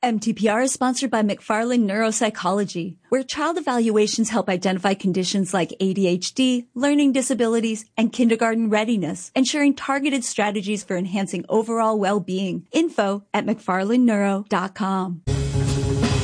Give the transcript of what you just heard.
MTPR is sponsored by McFarland Neuropsychology, where child evaluations help identify conditions like ADHD, learning disabilities, and kindergarten readiness, ensuring targeted strategies for enhancing overall well-being. Info at mcfarlandneuro.com.